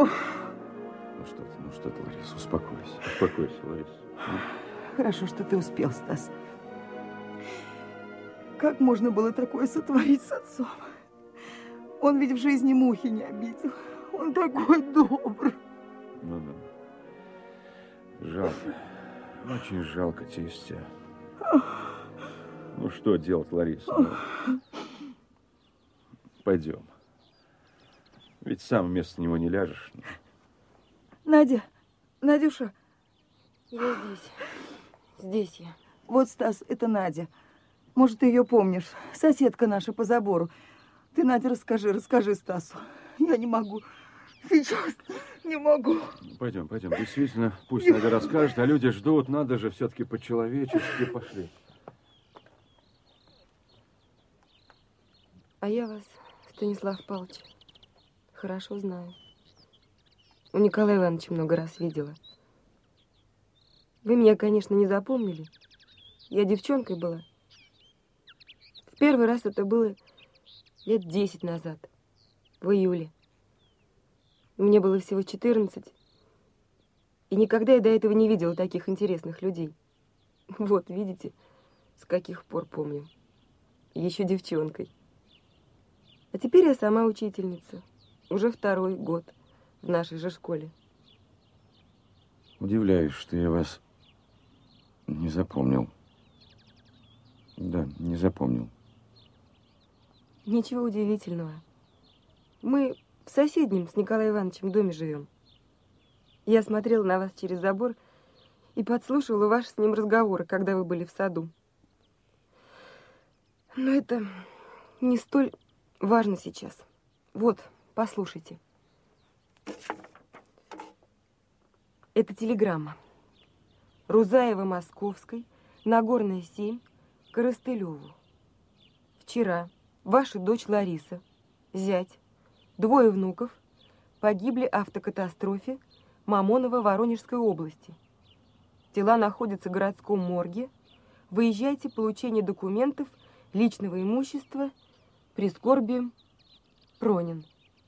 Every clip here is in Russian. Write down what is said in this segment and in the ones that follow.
Ну что ты, Лариса, успокойся. Успокойся, Лариса. Хорошо, что ты успел, Стас. Как можно было такое сотворить с отцом? Он ведь в жизни мухи не обидел. Он такой добрый. Ну да. Жалко. Очень жалко тестя. Ну что делать, Лариса? Пойдем. Ведь сам вместо него не ляжешь. Надя, Надюша. Я здесь. Здесь я. Вот, Стас, это Надя. Может, ты ее помнишь. Соседка наша по забору. Ты, Надя, расскажи Стасу. Я не могу. Сейчас не могу. Пойдем. Действительно, пусть Надя расскажет, а люди ждут. Надо же все-таки по-человечески. Пошли. А я вас, Станислав Павлович, хорошо знаю. У Николая Ивановича много раз видела. Вы меня, конечно, не запомнили. Я девчонкой была. В первый раз это было лет 10 назад, в июле. Мне было всего 14. И никогда я до этого не видела таких интересных людей. Вот, видите, с каких пор помню. Еще девчонкой. А теперь я сама учительница. Уже 2-й год в нашей же школе. Удивляюсь, что я вас не запомнил. Да, не запомнил. Ничего удивительного. Мы в соседнем с Николаем Ивановичем доме живем. Я смотрела на вас через забор и подслушивала ваши с ним разговоры, когда вы были в саду. Но это не столь важно сейчас. Вот, послушайте. Это телеграмма. Рузаева Московской, Нагорная 7, Коростылеву. Вчера ваша дочь Лариса, зять, 2 внуков погибли в автокатастрофе Мамоново Воронежской области. Тела находятся в городском морге. Выезжайте, получение документов, личного имущества, прискорбием, Пронин.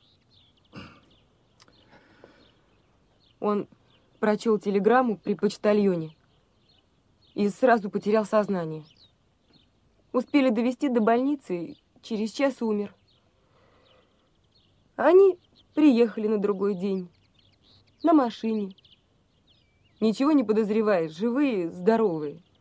Он прочел телеграмму при почтальоне и сразу потерял сознание. Успели довезти до больницы, через час умер. Они приехали на другой день на машине. Ничего не подозревая, живые, здоровые.